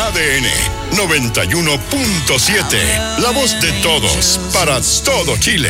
ADN 91.7. La voz de todos, para todo Chile.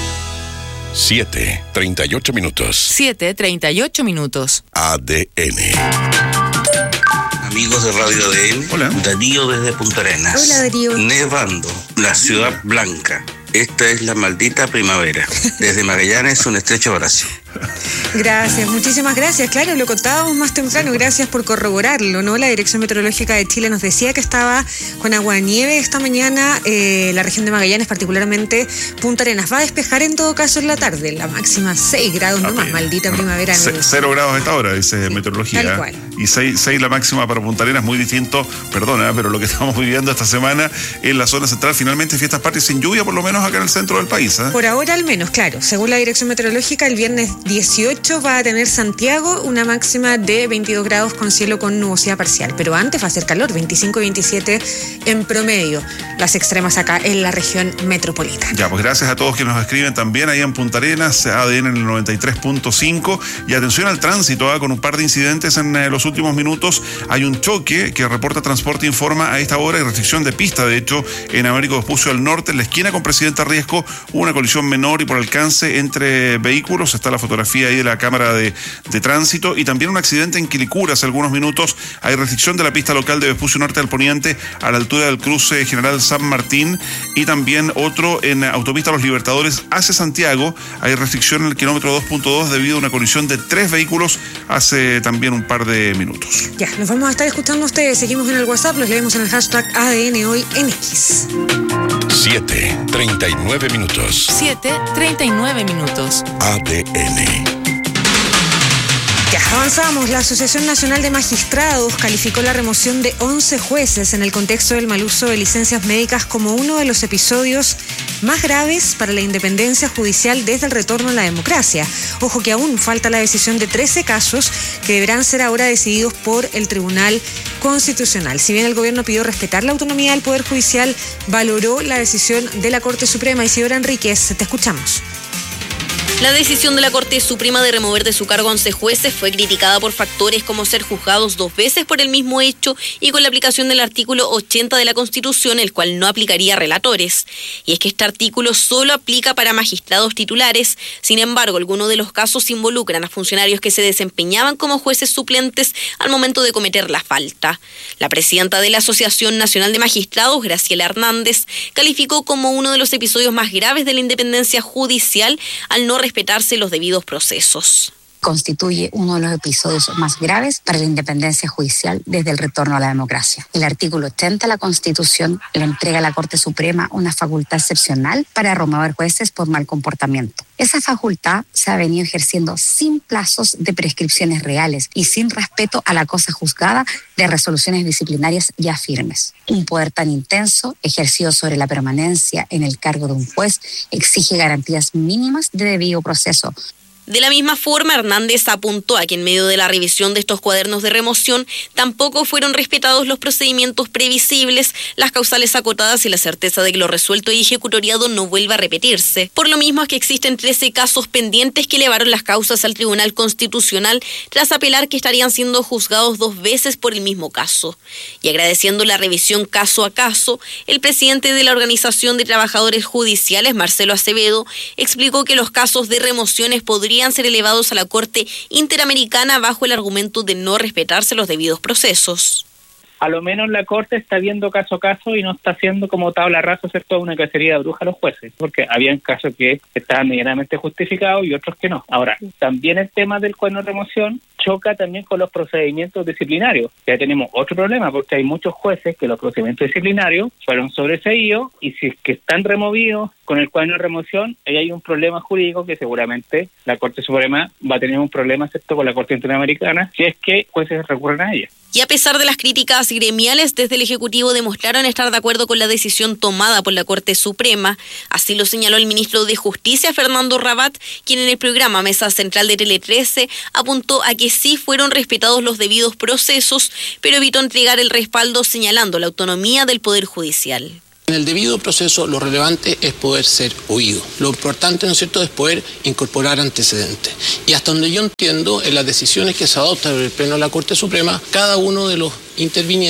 7:38 minutos. 7:38 minutos. ADN. Amigos de Radio ADN. Hola. Darío desde Punta Arenas. Hola, Darío. Nevando, la ciudad blanca. Esta es la maldita primavera. Desde Magallanes, un estrecho abrazo. Gracias, muchísimas gracias. Claro, lo contábamos más temprano, gracias por corroborarlo, ¿no? La Dirección Meteorológica de Chile nos decía que estaba con aguanieve esta mañana, la región de Magallanes, particularmente Punta Arenas. Va a despejar en todo caso en la tarde, la máxima 6 grados, no más, maldita primavera. 0 grados a esta hora, dice Meteorología. Tal cual. Y 6 la máxima para Punta Arenas, muy distinto, perdona, pero lo que estamos viviendo esta semana en la zona central, finalmente fiestas patrias sin lluvia, por lo menos acá en el centro del país. Por ahora al menos, claro. Según la Dirección Meteorológica, el viernes 18 va a tener Santiago una máxima de 22 grados con cielo con nubosidad parcial, pero antes va a ser calor, 25 y 27 en promedio, las extremas acá en la región metropolitana. Ya, pues gracias a todos que nos escriben también ahí en Punta Arenas, ADN en el 93.5, y atención al tránsito, con un par de incidentes en los últimos minutos. Hay un choque que reporta Transporte Informa a esta hora y restricción de pista, de hecho, en Américo Vespucio al norte, en la esquina con Presidenta Riesco, hubo una colisión menor y por alcance entre vehículos. Está la fotografía ahí de la cámara de tránsito, y también un accidente en Quilicura hace algunos minutos. Hay restricción de la pista local de Vespucio Norte al poniente a la altura del cruce General San Martín, y también otro en autopista Los Libertadores hacia Santiago. Hay restricción en el kilómetro 2.2 debido a una colisión de 3 vehículos hace también un par de minutos. Ya, nos vamos a estar escuchando a ustedes. Seguimos en el WhatsApp, los leemos en el hashtag ADN hoy en X. 7:39 minutos. 7:39 minutos. ADN. Ya, avanzamos. La Asociación Nacional de Magistrados calificó la remoción de 11 jueces en el contexto del mal uso de licencias médicas como uno de los episodios más graves para la independencia judicial desde el retorno a la democracia. Ojo que aún falta la decisión de 13 casos que deberán ser ahora decididos por el Tribunal Constitucional. Si bien el gobierno pidió respetar la autonomía del Poder Judicial, valoró la decisión de la Corte Suprema. Isidora Enríquez, te escuchamos. La decisión de la Corte Suprema de remover de su cargo a 11 jueces fue criticada por factores como ser juzgados 2 veces por el mismo hecho y con la aplicación del artículo 80 de la Constitución, el cual no aplicaría a relatores. Y es que este artículo solo aplica para magistrados titulares. Sin embargo, algunos de los casos involucran a funcionarios que se desempeñaban como jueces suplentes al momento de cometer la falta. La presidenta de la Asociación Nacional de Magistrados, Graciela Hernández, calificó como uno de los episodios más graves de la independencia judicial al no respetarse los debidos procesos. Constituye uno de los episodios más graves para la independencia judicial desde el retorno a la democracia. El artículo 80 de la Constitución le entrega a la Corte Suprema una facultad excepcional para remover jueces por mal comportamiento. Esa facultad se ha venido ejerciendo sin plazos de prescripciones reales y sin respeto a la cosa juzgada de resoluciones disciplinarias ya firmes. Un poder tan intenso, ejercido sobre la permanencia en el cargo de un juez, exige garantías mínimas de debido proceso. De la misma forma, Hernández apuntó a que en medio de la revisión de estos cuadernos de remoción tampoco fueron respetados los procedimientos previsibles, las causales acotadas y la certeza de que lo resuelto y ejecutoriado no vuelva a repetirse. Por lo mismo es que existen 13 casos pendientes que elevaron las causas al Tribunal Constitucional tras apelar que estarían siendo juzgados 2 veces por el mismo caso. Y agradeciendo la revisión caso a caso, el presidente de la Organización de Trabajadores Judiciales, Marcelo Acevedo, explicó que los casos de remociones podrían ser elevados a la Corte Interamericana bajo el argumento de no respetarse los debidos procesos. A lo menos la Corte está viendo caso a caso y no está haciendo como tabla rasa, ¿cierto?, una cacería de brujas a los jueces, porque habían casos que estaban medianamente justificados y otros que no. Ahora, también el tema del cuaderno de remoción choca también con los procedimientos disciplinarios. Ya tenemos otro problema, porque hay muchos jueces que los procedimientos disciplinarios fueron sobreseídos y si es que están removidos con el cuaderno de remoción, ahí hay un problema jurídico que seguramente la Corte Suprema va a tener un problema, ¿cierto?, con la Corte Interamericana, si es que jueces recurren a ella. Y a pesar de las críticas gremiales, desde el Ejecutivo demostraron estar de acuerdo con la decisión tomada por la Corte Suprema. Así lo señaló el ministro de Justicia, Fernando Rabat, quien en el programa Mesa Central de Tele 13 apuntó a que sí fueron respetados los debidos procesos, pero evitó entregar el respaldo señalando la autonomía del Poder Judicial. En el debido proceso lo relevante es poder ser oído. Lo importante, ¿no es cierto?, es poder incorporar antecedentes. Y hasta donde yo entiendo, en las decisiones que se adoptan en el Pleno de la Corte Suprema, cada uno de los intervinientes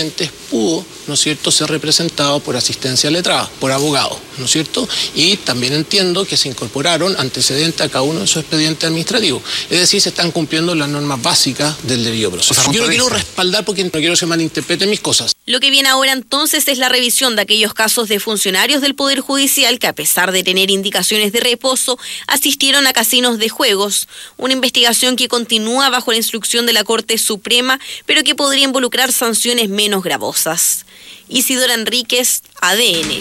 pudo, ¿no es cierto?, ser representado por asistencia letrada, por abogado, ¿no es cierto? Y también entiendo que se incorporaron antecedentes a cada uno de sus expedientes administrativos. Es decir, se están cumpliendo las normas básicas del debido proceso. Yo no quiero respaldar porque no quiero que se malinterpreten mis cosas. Lo que viene ahora entonces es la revisión de aquellos casos de funcionarios del Poder Judicial que, a pesar de tener indicaciones de reposo, asistieron a casinos de juegos. Una investigación que continúa bajo la instrucción de la Corte Suprema, pero que podría involucrar sanciones menos gravosas. Isidora Enríquez, ADN.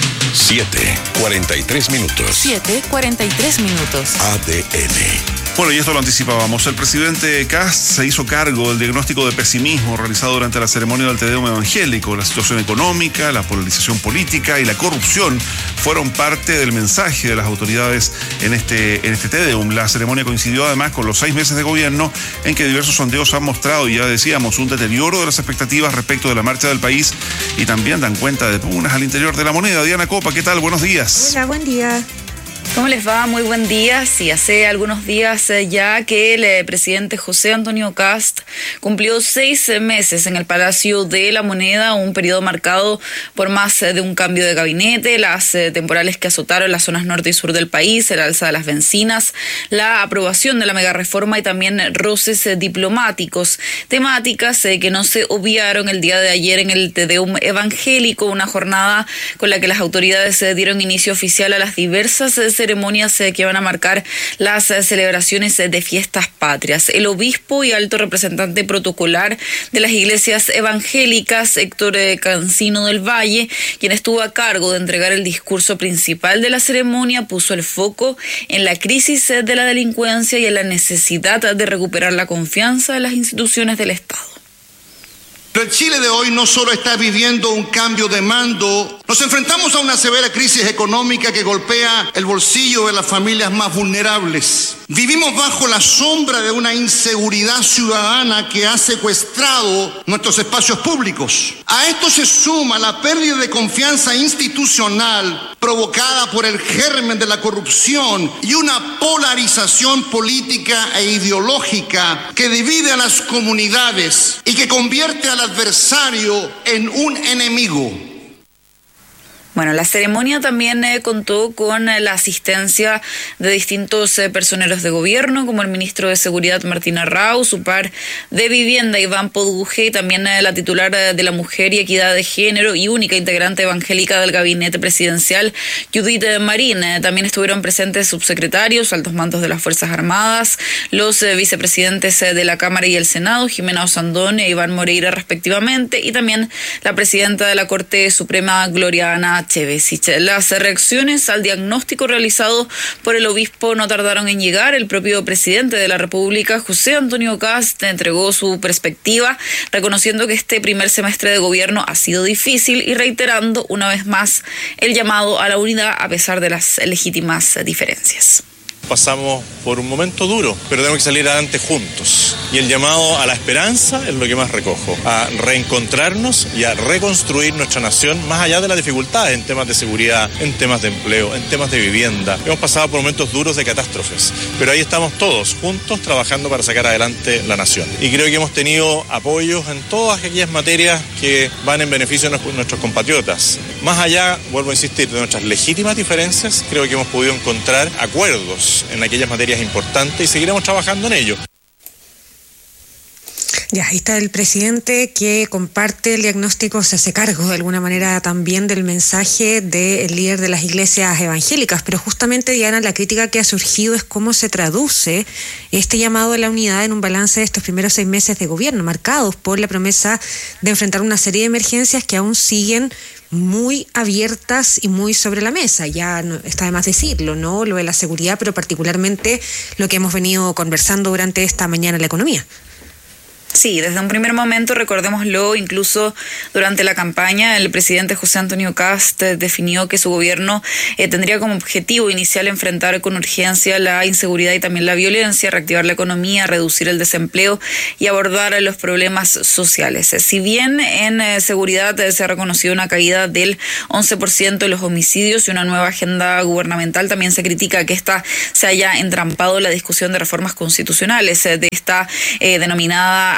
7:43 minutos. 7:43 minutos. ADN. Bueno, y esto lo anticipábamos. El presidente Kast se hizo cargo del diagnóstico de pesimismo realizado durante la ceremonia del Te Deum evangélico. La situación económica, la polarización política y la corrupción fueron parte del mensaje de las autoridades en este Te Deum. La ceremonia coincidió además con los 6 meses de gobierno en que diversos sondeos han mostrado, y ya decíamos, un deterioro de las expectativas respecto de la marcha del país, y también dan cuenta de pugnas al interior de la moneda. Diana Copa, ¿qué tal? Buenos días. Hola, buen día. ¿Cómo les va? Muy buen día. Sí, hace algunos días ya que el presidente José Antonio Kast cumplió 6 meses en el Palacio de la Moneda, un periodo marcado por más de un cambio de gabinete, las temporales que azotaron las zonas norte y sur del país, el alza de las bencinas, la aprobación de la megareforma y también roces diplomáticos, temáticas que no se obviaron el día de ayer en el Te Deum evangélico, una jornada con la que las autoridades dieron inicio oficial a las diversas ceremonias que van a marcar las celebraciones de fiestas patrias. El obispo y alto representante protocolar de las iglesias evangélicas, Héctor Cancino del Valle, quien estuvo a cargo de entregar el discurso principal de la ceremonia, puso el foco en la crisis de la delincuencia y en la necesidad de recuperar la confianza de las instituciones del Estado. Pero el Chile de hoy no solo está viviendo un cambio de mando, nos enfrentamos a una severa crisis económica que golpea el bolsillo de las familias más vulnerables. Vivimos bajo la sombra de una inseguridad ciudadana que ha secuestrado nuestros espacios públicos. A esto se suma la pérdida de confianza institucional provocada por el germen de la corrupción y una polarización política e ideológica que divide a las comunidades y que convierte al adversario en un enemigo. Bueno, la ceremonia también contó con la asistencia de distintos personeros de gobierno, como el ministro de Seguridad Martín Arrau, su par de Vivienda Iván Poduje, y también la titular de la Mujer y Equidad de Género y única integrante evangélica del gabinete presidencial, Judith Marín. También estuvieron presentes subsecretarios, altos mandos de las Fuerzas Armadas, los vicepresidentes de la Cámara y el Senado, Jimena Osandón e Iván Moreira respectivamente, y también la presidenta de la Corte Suprema, Gloria Ana Chevesich. Las reacciones al diagnóstico realizado por el obispo no tardaron en llegar. El propio presidente de la República, José Antonio Kast, entregó su perspectiva, reconociendo que este primer semestre de gobierno ha sido difícil y reiterando una vez más el llamado a la unidad a pesar de las legítimas diferencias. Pasamos por un momento duro, pero tenemos que salir adelante juntos. Y el llamado a la esperanza es lo que más recojo, a reencontrarnos y a reconstruir nuestra nación más allá de las dificultades en temas de seguridad, en temas de empleo, en temas de vivienda. Hemos pasado por momentos duros de catástrofes, pero ahí estamos todos juntos trabajando para sacar adelante la nación. Y creo que hemos tenido apoyos en todas aquellas materias que van en beneficio de nuestros compatriotas. Más allá, vuelvo a insistir, de nuestras legítimas diferencias, creo que hemos podido encontrar acuerdos en aquellas materias importantes y seguiremos trabajando en ello. Ya, ahí está el presidente que comparte el diagnóstico, se hace cargo de alguna manera también del mensaje del líder de las iglesias evangélicas, pero justamente, Diana, la crítica que ha surgido es cómo se traduce este llamado a la unidad en un balance de estos primeros 6 meses de gobierno, marcados por la promesa de enfrentar una serie de emergencias que aún siguen muy abiertas y muy sobre la mesa. Ya no, está de más decirlo, ¿no? Lo de la seguridad, pero particularmente lo que hemos venido conversando durante esta mañana en la economía. Sí, desde un primer momento, recordémoslo, incluso durante la campaña, el presidente José Antonio Kast definió que su gobierno tendría como objetivo inicial enfrentar con urgencia la inseguridad y también la violencia, reactivar la economía, reducir el desempleo y abordar los problemas sociales. Si bien en seguridad se ha reconocido una caída del 11% de los homicidios y una nueva agenda gubernamental, también se critica que esta se haya entrampado en la discusión de reformas constitucionales, de esta denominada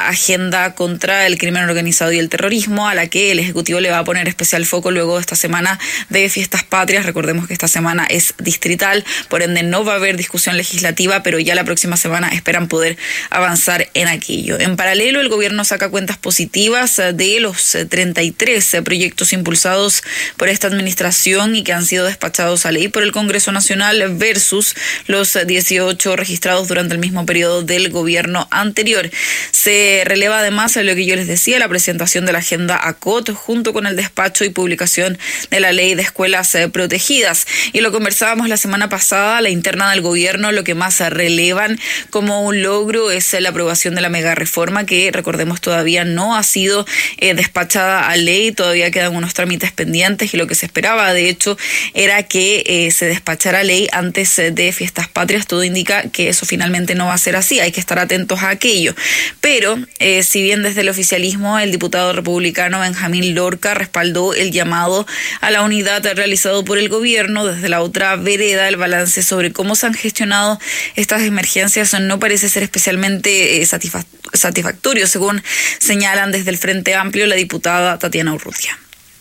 la agenda contra el crimen organizado y el terrorismo, a la que el Ejecutivo le va a poner especial foco luego de esta semana de fiestas patrias. Recordemos que esta semana es distrital, por ende no va a haber discusión legislativa, pero ya la próxima semana esperan poder avanzar en aquello. En paralelo, el gobierno saca cuentas positivas de los 33 proyectos impulsados por esta administración y que han sido despachados a ley por el Congreso Nacional versus los 18 registrados durante el mismo periodo del gobierno anterior. Se releva además lo que yo les decía, la presentación de la agenda ACOT junto con el despacho y publicación de la ley de escuelas protegidas. Y lo conversábamos la semana pasada, la interna del gobierno lo que más relevan como un logro es la aprobación de la mega reforma que, recordemos, todavía no ha sido despachada a ley, todavía quedan unos trámites pendientes y lo que se esperaba de hecho era que se despachara a ley antes de fiestas patrias. Todo indica que eso finalmente no va a ser así, hay que estar atentos a aquello. Pero si bien desde el oficialismo el diputado republicano Benjamín Lorca respaldó el llamado a la unidad realizado por el gobierno, desde la otra vereda el balance sobre cómo se han gestionado estas emergencias no parece ser especialmente satisfactorio, según señalan desde el Frente Amplio la diputada Tatiana Urrutia.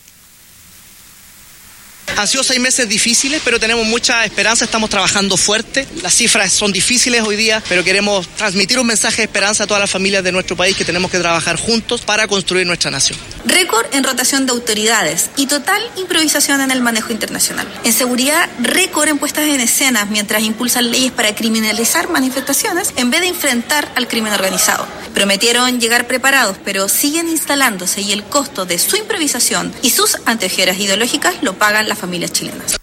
Han sido 6 meses difíciles, pero tenemos mucha esperanza, estamos trabajando fuerte. Las cifras son difíciles hoy día, pero queremos transmitir un mensaje de esperanza a todas las familias de nuestro país, que tenemos que trabajar juntos para construir nuestra nación. Récord en rotación de autoridades y total improvisación en el manejo internacional. En seguridad, récord en puestas en escenas mientras impulsan leyes para criminalizar manifestaciones en vez de enfrentar al crimen organizado. Prometieron llegar preparados, pero siguen instalándose y el costo de su improvisación y sus anteojeras ideológicas lo pagan las familias chilenas.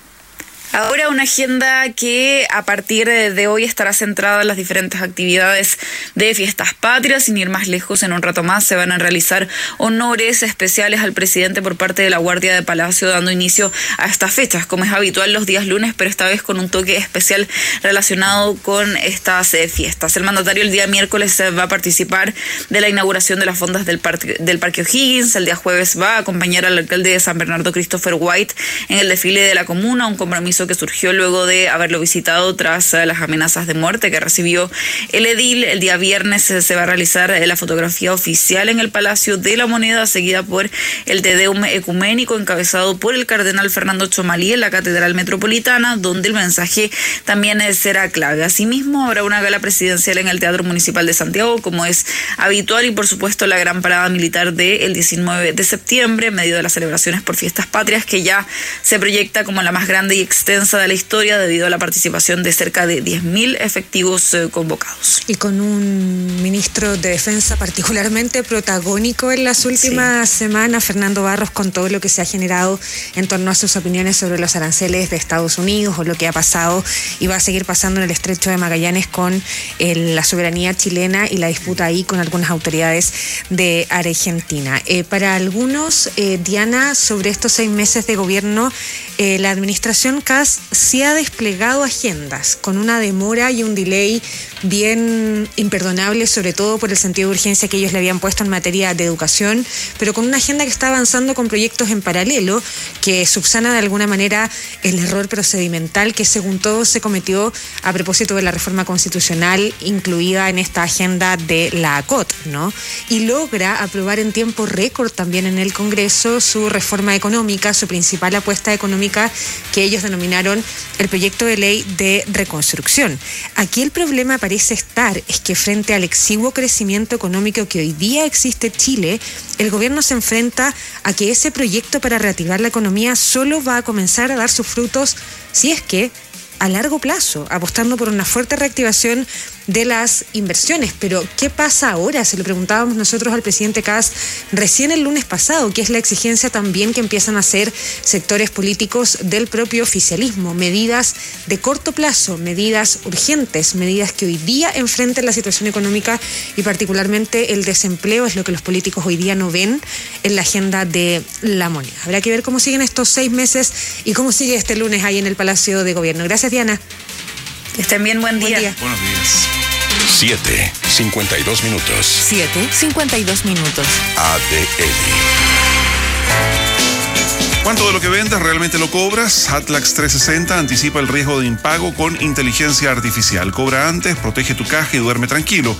Ahora una agenda que a partir de hoy estará centrada en las diferentes actividades de fiestas patrias. Sin ir más lejos, en un rato más se van a realizar honores especiales al presidente por parte de la Guardia de Palacio, dando inicio a estas fechas, como es habitual los días lunes, pero esta vez con un toque especial relacionado con estas fiestas. El mandatario el día miércoles va a participar de la inauguración de las fondas del Parque O'Higgins. El día jueves va a acompañar al alcalde de San Bernardo, Christopher White, en el desfile de la comuna, un compromiso que surgió luego de haberlo visitado tras las amenazas de muerte que recibió el edil. El día viernes se va a realizar la fotografía oficial en el Palacio de la Moneda, seguida por el Te Deum ecuménico encabezado por el cardenal Fernando Chomalí en la Catedral Metropolitana, donde el mensaje también será clave. Asimismo, habrá una gala presidencial en el Teatro Municipal de Santiago, como es habitual, y por supuesto la gran parada militar del 19 de septiembre, en medio de las celebraciones por fiestas patrias, que ya se proyecta como la más grande y extensa de la historia debido a la participación de cerca de 10.000 efectivos convocados. Y con un ministro de Defensa particularmente protagónico en las últimas semanas, Fernando Barros, con todo lo que se ha generado en torno a sus opiniones sobre los aranceles de Estados Unidos o lo que ha pasado y va a seguir pasando en el Estrecho de Magallanes con la soberanía chilena y la disputa ahí con algunas autoridades de Argentina. Para algunos, Diana, sobre estos 6 meses de gobierno, la administración Kast sí ha desplegado agendas con una demora y un delay bien imperdonable, sobre todo por el sentido de urgencia que ellos le habían puesto en materia de educación, pero con una agenda que está avanzando con proyectos en paralelo que subsana de alguna manera el error procedimental que según todos se cometió a propósito de la reforma constitucional incluida en esta agenda de la ACOT, ¿no? Y logra aprobar en tiempo récord también en el Congreso su reforma económica, su principal apuesta económica que ellos denominaron el proyecto de ley de reconstrucción. Aquí el problema parece estar es que frente al exiguo crecimiento económico que hoy día existe en Chile, el gobierno se enfrenta a que ese proyecto para reactivar la economía solo va a comenzar a dar sus frutos si es que a largo plazo, apostando por una fuerte reactivación de las inversiones. Pero, ¿qué pasa ahora? Se lo preguntábamos nosotros al presidente Kast recién el lunes pasado, que es la exigencia también que empiezan a hacer sectores políticos del propio oficialismo. Medidas de corto plazo, medidas urgentes, medidas que hoy día enfrenten la situación económica y particularmente el desempleo, es lo que los políticos hoy día no ven en la agenda de la moneda. Habrá que ver cómo siguen estos 6 meses y cómo sigue este lunes ahí en el Palacio de Gobierno. Gracias, Diana. Que estén bien, buen día. Buenos días. 7:52 minutos. 7:52 minutos. ADN. ¿Cuánto de lo que vendes realmente lo cobras? Atlax 360 anticipa el riesgo de impago con inteligencia artificial. Cobra antes, protege tu caja y duerme tranquilo.